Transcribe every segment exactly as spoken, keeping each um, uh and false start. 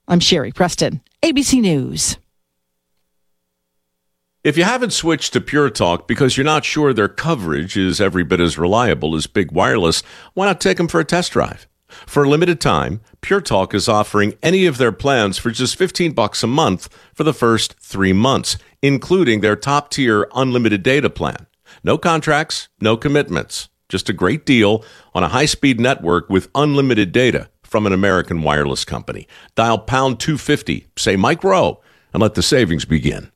I'm Sherry Preston, A B C News. If you haven't switched to Pure Talk because you're not sure their coverage is every bit as reliable as Big Wireless, why not take them for a test drive? For a limited time, Pure Talk is offering any of their plans for just fifteen bucks a month for the first three months, including their top-tier unlimited data plan. No contracts, no commitments. Just a great deal on a high-speed network with unlimited data from an American wireless company. Dial pound two fifty, say Mike Rowe, and let the savings begin.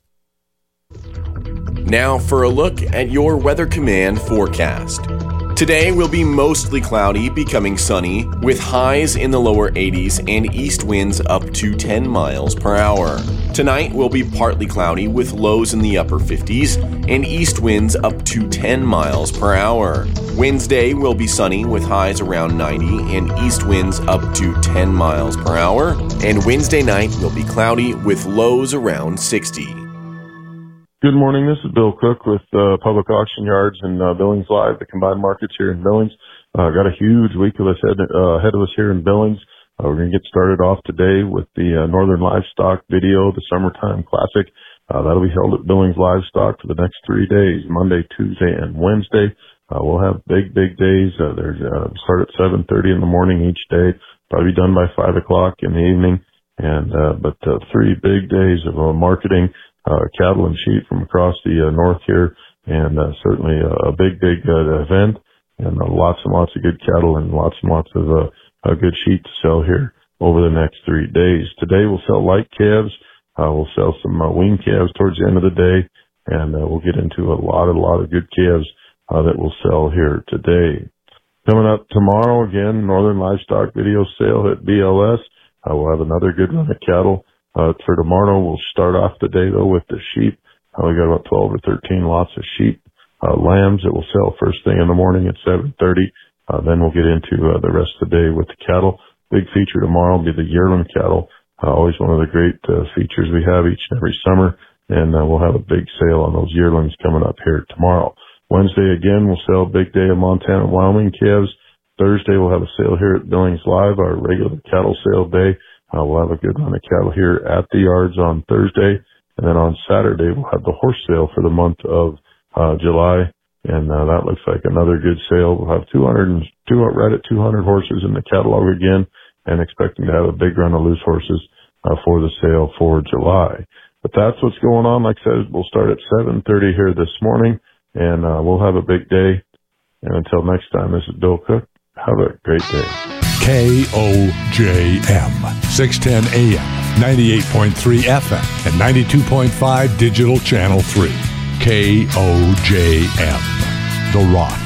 Now for a look at your Weather Command forecast. Today will be mostly cloudy, becoming sunny, with highs in the lower eighties and east winds up to ten miles per hour. Tonight will be partly cloudy with lows in the upper fifties and east winds up to ten miles per hour. Wednesday will be sunny with highs around ninety and east winds up to ten miles per hour. And Wednesday night will be cloudy with lows around sixty. Good morning. This is Bill Cook with uh, Public Auction Yards and uh, Billings Live, the combined markets here in Billings. Uh, got a huge week of us ahead, uh, ahead of us here in Billings. Uh, we're going to get started off today with the uh, Northern Livestock video, the Summertime Classic. Uh, that'll be held at Billings Livestock for the next three days, Monday, Tuesday, and Wednesday. Uh, we'll have big, big days. Uh, there's uh, start at seven thirty in the morning each day, probably done by five o'clock in the evening. And uh, but uh, three big days of uh, marketing. Uh, cattle and sheep from across the uh, north here, and uh, certainly a, a big, big uh, event, and uh, lots and lots of good cattle and lots and lots of uh, uh, good sheep to sell here over the next three days. Today we'll sell light calves, uh, we'll sell some uh, wean calves towards the end of the day, and uh, we'll get into a lot, a lot of good calves uh, that we'll sell here today. Coming up tomorrow, again, Northern Livestock Video Sale at B L S. Uh, we'll have another good run of cattle. Uh, for tomorrow, we'll start off the day, though, with the sheep. Uh, we got about twelve or thirteen lots of sheep, uh, lambs that will sell first thing in the morning at seven thirty. Uh, then we'll get into uh, the rest of the day with the cattle. Big feature tomorrow will be the yearling cattle. Uh, always one of the great uh, features we have each and every summer. And uh, we'll have a big sale on those yearlings coming up here tomorrow. Wednesday, again, we'll sell a big day of Montana and Wyoming calves. Thursday, we'll have a sale here at Billings Live, our regular cattle sale day. Uh, we'll have a good run of cattle here at the yards on Thursday. And then on Saturday, we'll have the horse sale for the month of uh, July. And uh, that looks like another good sale. We'll have two hundred, two, right at two hundred horses in the catalog again, and expecting to have a big run of loose horses uh, for the sale for July. But that's what's going on. Like I said, we'll start at seven thirty here this morning, and uh, we'll have a big day. And until next time, this is Bill Cook. Have a great day. K O J M, six ten A M, ninety-eight point three F M, and ninety-two point five Digital Channel three. K O J M, The Rock.